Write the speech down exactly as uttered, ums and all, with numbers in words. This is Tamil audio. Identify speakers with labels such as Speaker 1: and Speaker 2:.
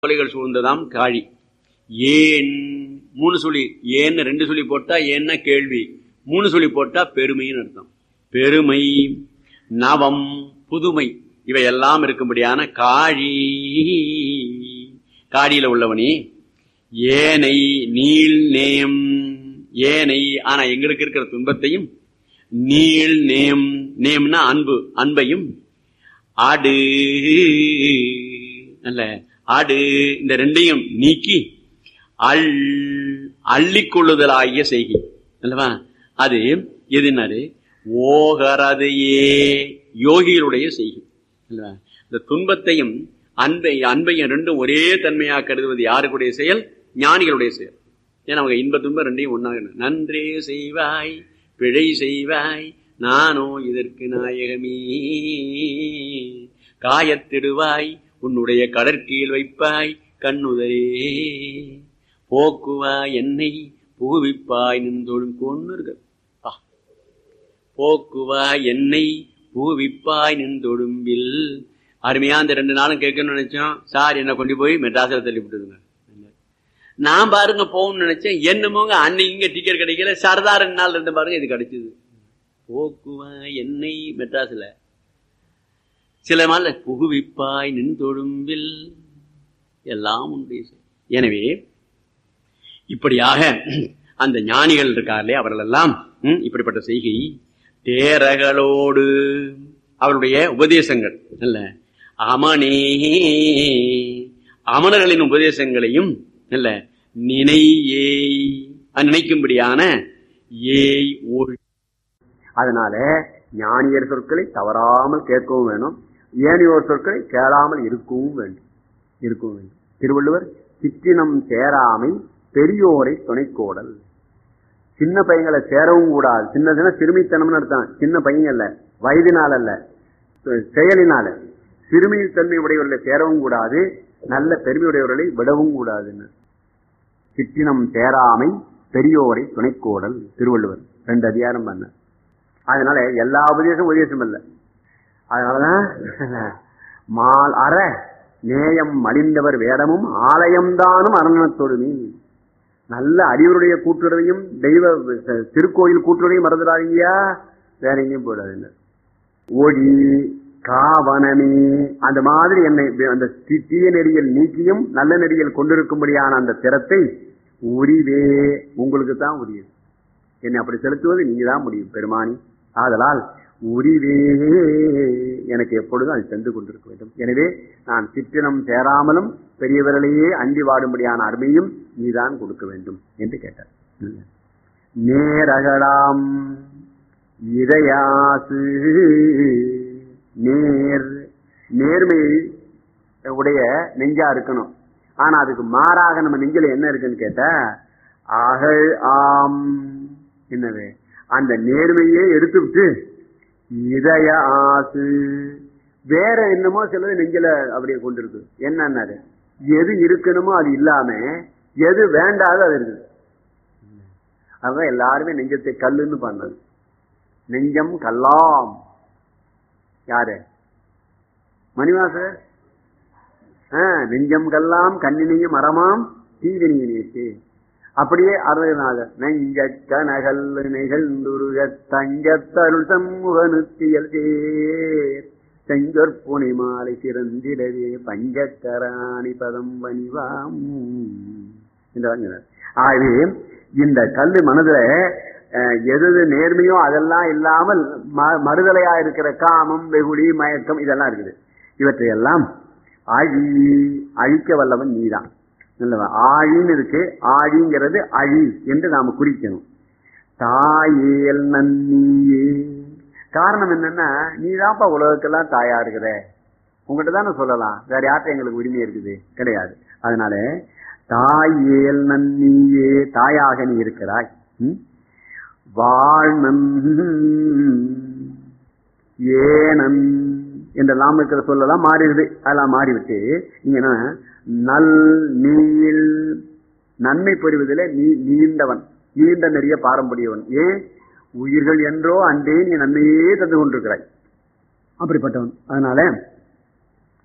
Speaker 1: கொலைகள் சூழ்ந்ததாம் காழி. ஏன் மூணு சொல்லி ஏன்னு ரெண்டு சொல்லி போட்டா ஏன்னா கேள்வி, மூணு சொல்லி போட்டா பெருமைன்னு அர்த்தம். பெருமை நவம் புதுமை இவையெல்லாம் இருக்கும்படியான காழி. காடியில உள்ளவனே ஏனை நீள் நேம், ஏனை ஆனா எங்களுக்கு இருக்கிற துன்பத்தையும், நீள் நேம் நேம்னா அன்பு அன்பையும், ஆடு அல்ல ஆடு இந்த ரெண்டையும் நீக்கி அள் அள்ளிக்கொள்ளுதலாகிய செய்கை அல்லவா. அது எதுனாரு ஓகரது ஏ யோகிகளுடைய செய்கை அல்லவா. இந்த துன்பத்தையும் அன்பை அன்பையும் ரெண்டும் ஒரே தன்மையாக கருதுவது யாருக்குடைய செயல்? ஞானிகளுடைய செயல். ஏன்னா அவங்க இன்ப துன்பம் ரெண்டையும் ஒன்னாக நன்றே செய்வாய் பிழை செய்வாய் நானோ இதற்கு நாயகமே, காயத்திடுவாய் உன்னுடைய கடற்கீழ் வைப்பாய் கண்ணுதரே, போக்குவாய் என்னை புகுவிப்பாய் நின்றோடும் கொண்டு போக்குவாய் என்னை புகுவிப்பாய் நின்றொடும்பில். அருமையா அந்த ரெண்டு நாளும் கேட்கணும்னு நினைச்சோம். சார் என்ன கொண்டு போய் மெட்ராஸில் தள்ளி விட்டுதுங்க. நான் பாருங்க போகணும்னு நினைச்சேன், என்னமோங்க அன்னைக்கு இங்க டிக்கெட் கிடைக்கல. சரதா ரெண்டு நாள் ரெண்டு பாருங்க இது கிடைச்சது. போக்குவாய் என்னை மெட்ராஸ்ல சில நாள் புகுவிப்பாய் நின் தொழும்பில் எல்லாம் உண்டு. எனவே இப்படியாக அந்த ஞானிகள் இருக்கார்களே அவர்கள் எல்லாம் இப்படிப்பட்ட செய்கை தேரகளோடு அவருடைய உபதேசங்கள் அல்ல அமனே அமனர்களின் உபதேசங்களையும் அல்ல நினை ஏய் நினைக்கும்படியான ஏய் ஓழ். அதனால ஞானியர் சொற்களை தவறாமல் கேட்கவும் வேணும், ஏனையோர் சொற்களை கேளாமல் இருக்கவும் வேண்டும் இருக்கவும் வேண்டும். திருவள்ளுவர் சிற்றினம் சேராமை பெரியோரை துணைக்கோடல். சின்ன பையங்களை சேரவும் கூடாது. சின்ன சிறுமித்தனம்னு அர்த்தம். சின்ன பையன் அல்ல, வயதினால் அல்ல, செயலினால. சிறுமித்தன்மை உடையவர்களை சேரவும் கூடாது, நல்ல பெருமையுடையவர்களை விடவும் கூடாதுன்னு. சிற்றினம் சேராமை பெரியோரை துணைக்கோடல் திருவள்ளுவர் ரெண்டு அதிகாரம் பண்ண. அதனால எல்லா உபதேசம் உபதேசம் அல்ல. அதனாலதான் மால் அற நேயம் மலிந்தவர் வேடமும் ஆலயம்தானும் அரணத்தொடுமி. நல்ல அறிவருடைய கூட்டுறவையும் தெய்வ திருக்கோயில் கூட்டுறவையும் மறந்துடாதீங்கயா, வேற எங்கேயும் போயிடாது. ஓடி காவனமே அந்த மாதிரி என்னை அந்த தீய நெறியில் நீக்கியும் நல்ல நெறியில் கொண்டிருக்கும்படியான அந்த திறத்தை உரிவே உங்களுக்கு தான் உரியது. என்னை அப்படி செலுத்துவது நீங்க தான் முடியும் பெருமானி. ஆதலால் உரிவே எனக்கு எப்பொழுதும் அது சென்று கொண்டிருக்க வேண்டும். எனவே நான் சிற்றினம் சேராமலும் பெரியவர்களையே அண்டி வாடும்படியான அருமையும் நீதான் கொடுக்க வேண்டும் என்று கேட்டார். நேரகலாம் இதயாசு நேர் நேர்மையை உடைய நெஞ்சா இருக்கணும். ஆனா அதுக்கு மாறாக நம்ம நெஞ்சில என்ன இருக்குன்னு கேட்டா அகழ் ஆம். என்னது அந்த நேர்மையே எடுத்துவிட்டு இதய ஆசு வேற என்னமோ சிலது நெஞ்சில அப்படியே கொண்டிருக்கு. என்னன்னு எது இருக்கணுமோ அது இல்லாம எது வேண்டாதோ அது இருக்குது. அதான் எல்லாருமே நெஞ்சத்தை கல்லுன்னு பண்ணது. நெஞ்சம் கல்லாம் யாரு? மணிவாசர். ஆஹ் நெஞ்சம் கல்லாம் கண்ணினையும் மரமாம் தீவினியினேச்சு. அப்படியே அருள்நாதர் நெஞ்ச கனகல் நிகழ்ந்துருக தங்கத்தருள் சமூகனுத்தியல் சேர் செஞ்சொற்புனை மாலை சிறந்திடவே பஞ்சக்கராணி பதம் பணிவாம் என்றார். ஆகவே இந்த கல்லு மனதுல எது நேர்மையோ அதெல்லாம் இல்லாமல் மறுதலையா இருக்கிற காமம் வெகுளி மயக்கம் இதெல்லாம் இருக்குது. இவற்றையெல்லாம் அழி அழிக்க வல்லவன் நீதான். ஆழின்னு இருக்கு, ஆழிங்கிறது அழி என்று நாம குறிக்கணும். தாயேல் நன்னியே. காரணம் என்னன்னா நீதான்ப்பா உலகத்துக்கெல்லாம் தாயா இருக்கிற, உங்ககிட்ட தானே சொல்லலாம், வேற யார்ட்ட எங்களுக்கு உரிமை இருக்குது? கிடையாது. அதனால தாயேல் நன்னியே தாயாக நீ இருக்கிறாய். வாழ்நன் ஏனன் என்றெல்லாம் இருக்கிற சொல்லலாம் மாறிடுது. அதெல்லாம் மாறிவிட்டு நீங்க என்ன நல் நீள் நன்மை பெறுவதில் நீ நீண்டவன், நீண்ட நிறைய பாரம்பரியவன். ஏன் உயிர்கள் என்றோ அன்றே நீ நன்மையே தந்து கொண்டிருக்கிறாய் அப்படிப்பட்டவன். அதனால